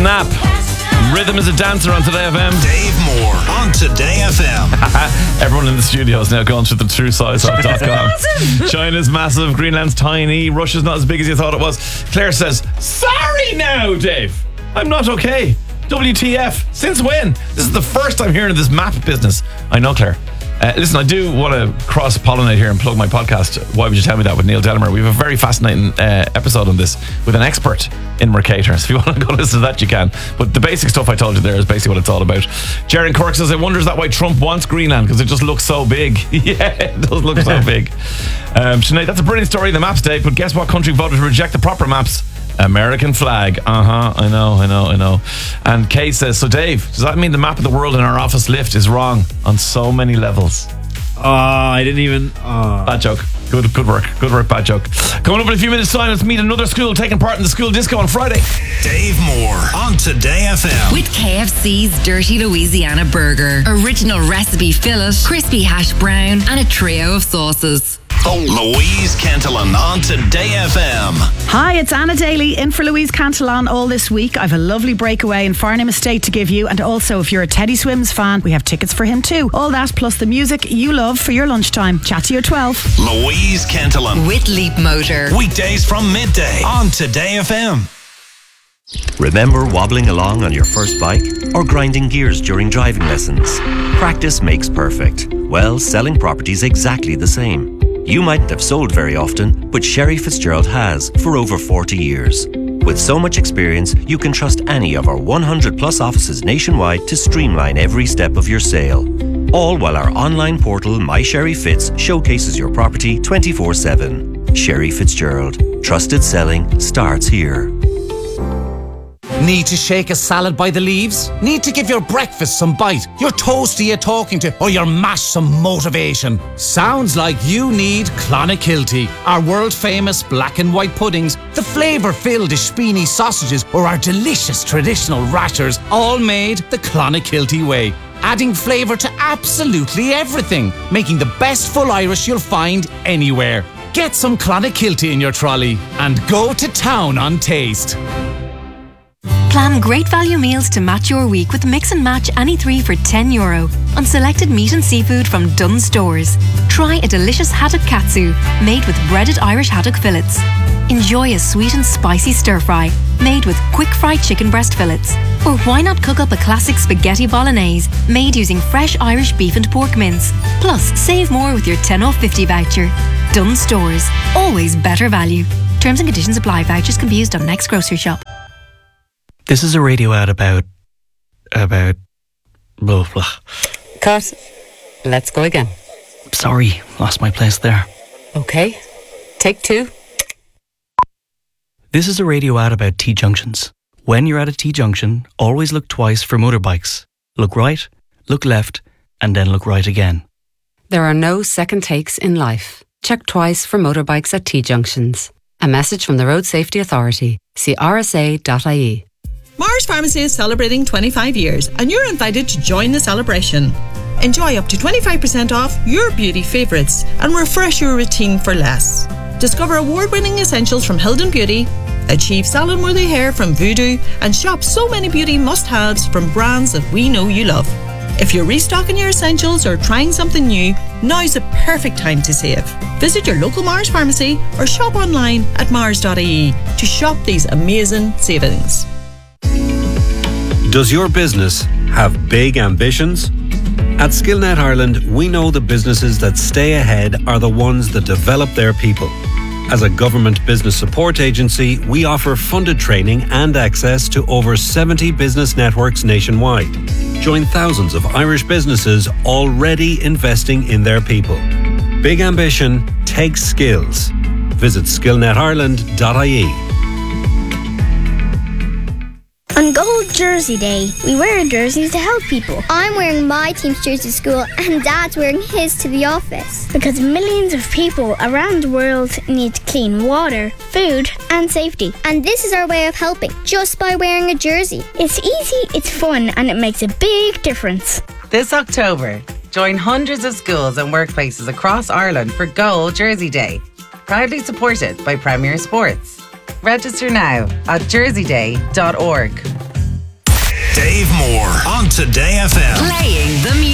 Snap. Rhythm is a dancer on Today FM. Dave Moore on Today FM. Everyone in the studio is now going to the truesize.com. China's massive, Greenland's tiny, Russia's not as big as you thought it was. Claire says, sorry now, Dave. I'm not okay. WTF? Since when? This is the first I'm hearing of this map business. I know, Claire. Listen, I do want to cross-pollinate here and plug my podcast, Why Would You Tell Me That, with Neil Delamere. We have a very fascinating episode on this with an expert in Mercator. So if you want to go listen to that, you can. But the basic stuff I told you there is basically what it's all about. Jerry in Cork says, I wonder is that why Trump wants Greenland? Because it just looks so big. Yeah, it does look so big. Sinead, that's a brilliant story in the maps, Dave. But guess what country voted to reject the proper maps? American flag. I know. And Kay says, so Dave, does that mean the map of the world in our office lift is wrong on so many levels? I didn't even... Bad joke. Good work, bad joke. Coming up in a few minutes' time, let's meet another school taking part in the school disco on Friday. Dave Moore on Today FM. With KFC's Dirty Louisiana Burger. Original recipe fillet, crispy hash brown, and a trio of sauces. Louise Cantillon on Today FM. Hi, it's Anna Daly in for Louise Cantillon all this week. I've a lovely breakaway in Farnham Estate to give you, and also if you're a Teddy Swims fan, we have tickets for him too. All that plus the music you love for your lunchtime. Chat to you at 12. Louise Cantillon with Leap Motor. Weekdays from midday on Today FM. Remember wobbling along on your first bike or grinding gears during driving lessons? Practice makes perfect. Well, selling property's exactly the same. You mightn't have sold very often, but Sherry Fitzgerald has for over 40 years. With so much experience, you can trust any of our 100 plus offices nationwide to streamline every step of your sale. All while our online portal, My Sherry Fitz, showcases your property 24/7. Sherry Fitzgerald. Trusted selling starts here. Need to shake a salad by the leaves? Need to give your breakfast some bite? Your toasty you're talking to? Or your mash some motivation? Sounds like you need Clonakilty. Our world famous black and white puddings, the flavour-filled Ishpini sausages, or our delicious traditional rashers, all made the Clonakilty way. Adding flavour to absolutely everything, making the best full Irish you'll find anywhere. Get some Clonakilty in your trolley and go to town on taste. Plan great value meals to match your week with Mix and Match any three for €10 on selected meat and seafood from Dunnes Stores. Try a delicious haddock katsu made with breaded Irish haddock fillets. Enjoy a sweet and spicy stir fry made with quick fried chicken breast fillets. Or why not cook up a classic spaghetti bolognese made using fresh Irish beef and pork mince. Plus, save more with your 10 off 50 voucher. Dunnes Stores. Always better value. Terms and conditions apply. Vouchers can be used on next grocery shop. This is a radio ad about blah, blah. Cut. Let's go again. Sorry, lost my place there. Okay. Take 2. This is a radio ad about T-junctions. When you're at a T-junction, always look twice for motorbikes. Look right, look left, and then look right again. There are no second takes in life. Check twice for motorbikes at T-junctions. A message from the Road Safety Authority. See rsa.ie. Mars Pharmacy is celebrating 25 years and you're invited to join the celebration. Enjoy up to 25% off your beauty favourites and refresh your routine for less. Discover award-winning essentials from Hilden Beauty, achieve salon-worthy hair from Voodoo, and shop so many beauty must-haves from brands that we know you love. If you're restocking your essentials or trying something new, now's the perfect time to save. Visit your local Mars Pharmacy or shop online at mars.ie to shop these amazing savings. Does your business have big ambitions? At SkillNet Ireland, we know the businesses that stay ahead are the ones that develop their people. As a government business support agency, we offer funded training and access to over 70 business networks nationwide. Join thousands of Irish businesses already investing in their people. Big ambition takes skills. Visit skillnetireland.ie. On Gold Jersey Day, we wear jerseys to help people. I'm wearing my team's jersey to school and Dad's wearing his to the office. Because millions of people around the world need clean water, food and safety. And this is our way of helping, just by wearing a jersey. It's easy, it's fun and it makes a big difference. This October, join hundreds of schools and workplaces across Ireland for Gold Jersey Day. Proudly supported by Premier Sports. Register now at jerseyday.org. Dave Moore on Today FM. Playing the music.